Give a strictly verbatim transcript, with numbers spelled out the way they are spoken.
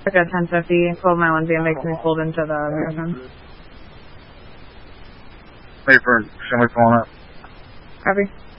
Like a ten fifty, twelve mile India makes me pulled into the American. Wait for somebody pulling up. Copy.